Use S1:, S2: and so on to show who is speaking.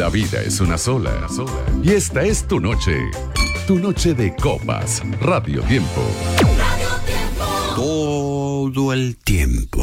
S1: La vida es una sola. Y esta es tu noche. Tu noche de copas. Radio Tiempo.
S2: Todo el tiempo.